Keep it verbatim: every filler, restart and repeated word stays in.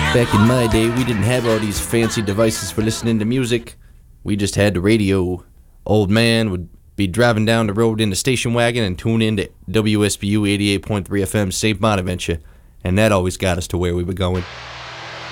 Back in my day, we didn't have all these fancy devices for listening to music. We just had the radio. Old man would be driving down the road in the station wagon and tune in to W S B U eighty-eight point three F M Saint Bonaventure, and that always got us to where we were going.